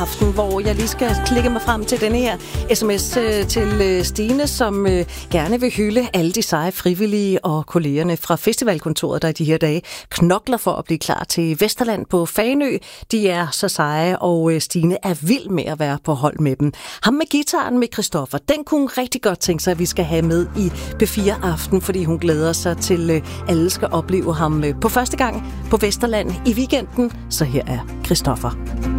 aften, hvor jeg lige skal klikke mig frem til denne her sms til Stine, som gerne vil hylde alle de seje frivillige og kollegerne fra festivalkontoret, der i de her dage knokler for at blive klar til Vesterland på Fanø. De er så seje, og Stine er vild med at være på hold med dem. Ham med gitaren med Christoffer, den kunne hun rigtig godt tænke sig, at vi skal have med i B4 Aften, fordi hun glæder sig til, alle skal opleve ham på første gang på Vesterland i weekenden. Så her er Christoffer.